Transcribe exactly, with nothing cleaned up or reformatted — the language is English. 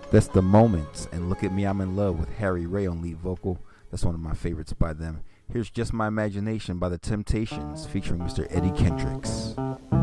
That's The Moments and Look at Me, I'm in Love with Harry Ray on lead vocal. That's one of my favorites by them. Here's Just My Imagination by The Temptations featuring Mister Eddie Kendricks.